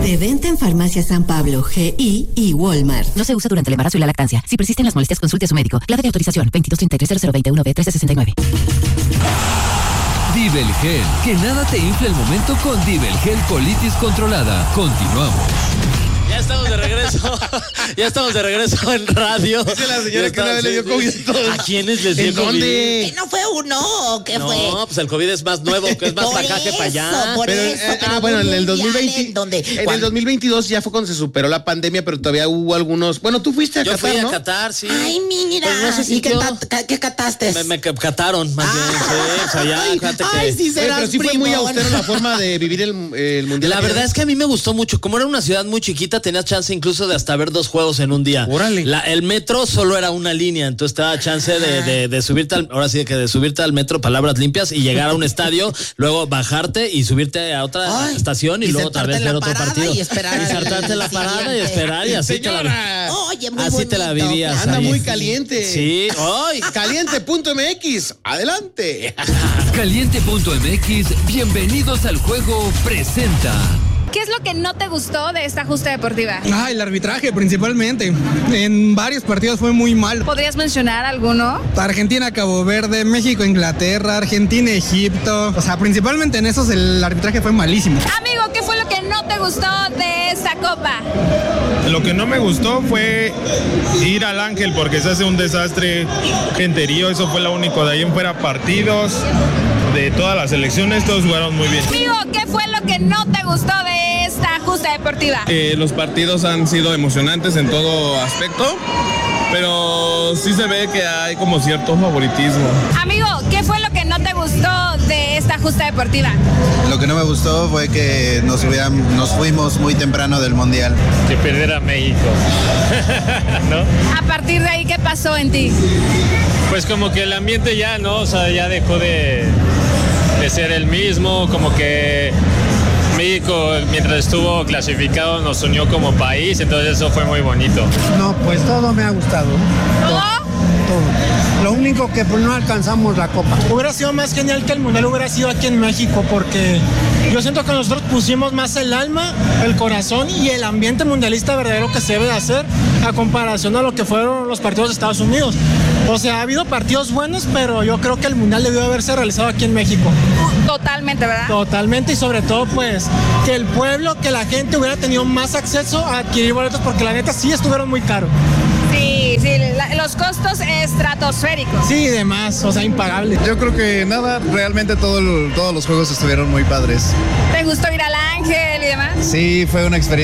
De venta en Farmacia San Pablo, GI y Walmart. No se usa durante el embarazo y la lactancia. Si persisten las molestias, consulte a su médico. Clave de autorización 2233-0021-B1369. Dibelgel, que nada te infle el momento con Dibelgel colitis controlada. Continuamos. Ya estamos de regreso en radio. Dice la señora que una vez le dio COVID a todos. ¿A quiénes les dio ¿En COVID? dónde? ¿Que no fue uno? ¿Qué fue? No, pues el COVID es más nuevo, que es más para acá que para allá. Pero bueno, en el 2020, en el 2022 ya fue cuando se superó la pandemia, pero todavía hubo algunos. Bueno, tú fuiste a Yo Qatar, fui ¿no? a Qatar, sí. Ay, mira. Pues no sé si ¿Y qué cataste? me cataron, más bien. Sí, o sea, ya, fíjate que... Ay, sí serás pero sí fue muy bribón. austero la forma de vivir el mundial. La verdad es que a mí me gustó mucho. Como era una ciudad muy chiquita, tenías chance incluso de hasta ver 2 juegos en un día. Órale. El metro solo era una línea, entonces te daba chance de subirte de subirte al metro, palabras limpias, y llegar a un estadio, luego bajarte y subirte a otra estación y luego tal vez ver otro partido. Y esperar. Y saltarte la parada y esperar y así Oye, muy así bonito. te la vivías. Anda ahí. muy caliente. Sí. ¡Ay! Caliente.mx. Adelante. Caliente.mx, bienvenidos al juego, presenta. ¿Qué es lo que no te gustó de esta justa deportiva? El arbitraje principalmente. En varios partidos fue muy mal. ¿Podrías mencionar alguno? Argentina, Cabo Verde, México, Inglaterra, Argentina, Egipto. O sea, principalmente en esos el arbitraje fue malísimo. Amigo, ¿qué fue lo que no te gustó de esta copa? Lo que no me gustó fue ir al Ángel porque se hace un desastre genterío, eso fue lo único. De ahí en fuera partidos de todas las selecciones, todos jugaron muy bien. Amigo, ¿qué fue lo que no te gustó de esta justa deportiva? Los partidos han sido emocionantes en todo aspecto, pero sí se ve que hay como cierto favoritismo. Amigo, ¿qué fue lo que no te gustó de esta justa deportiva? Lo que no me gustó fue que nos fuimos muy temprano del Mundial. Que perdiera México, ¿no? A partir de ahí, ¿qué pasó en ti? Pues como que el ambiente ya, ¿no? O sea, ya dejó de ser el mismo, como que México, mientras estuvo clasificado, nos unió como país, entonces eso fue muy bonito. No, pues todo me ha gustado. ¿Todo? Todo. Lo único que pues no alcanzamos la copa. Hubiera sido más genial que el mundial hubiera sido aquí en México, porque yo siento que nosotros pusimos más el alma, el corazón y el ambiente mundialista verdadero que se debe de hacer a comparación a lo que fueron los partidos de Estados Unidos. O sea, ha habido partidos buenos, pero yo creo que el mundial debió haberse realizado aquí en México. Totalmente, ¿verdad? Totalmente, y sobre todo pues que el pueblo, que la gente hubiera tenido más acceso a adquirir boletos, porque la neta sí estuvieron muy caros. Sí, los costos estratosféricos. Sí, demás, o sea, impagable. Yo creo que nada, realmente todos los juegos estuvieron muy padres. ¿Te gustó ir al Ángel y demás? Sí, fue una experiencia